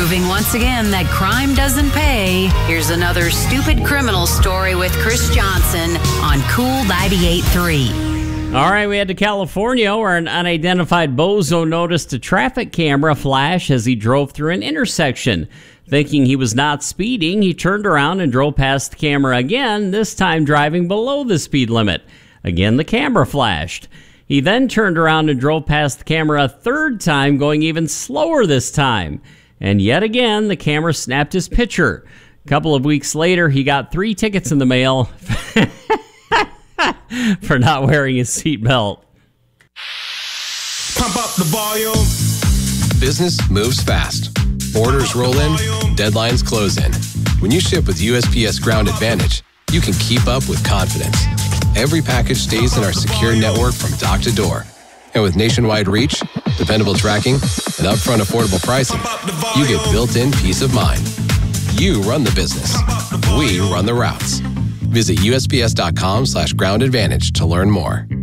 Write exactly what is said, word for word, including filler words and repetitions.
proving once again that crime doesn't pay. Here's another stupid criminal story with Chris Johnson on Cool ninety-eight point three. All right, we head to California where an unidentified bozo noticed a traffic camera flash as he drove through an intersection. Thinking he was not speeding, he turned around and drove past the camera again, this time driving below the speed limit. Again, the camera flashed. He then turned around and drove past the camera a third time, going even slower this time. And yet again, the camera snapped his picture. A couple of weeks later, he got three tickets in the mail for not wearing his seatbelt. Pump up the volume. Business moves fast. Orders roll in, deadlines close in. When you ship with U S P S Ground Advantage, you can keep up with confidence. Every package stays in our secure network from dock to door. And with nationwide reach, dependable tracking, and upfront affordable pricing, you get built-in peace of mind. You run the business. We run the routes. Visit U S P S dot com slash ground advantage to learn more.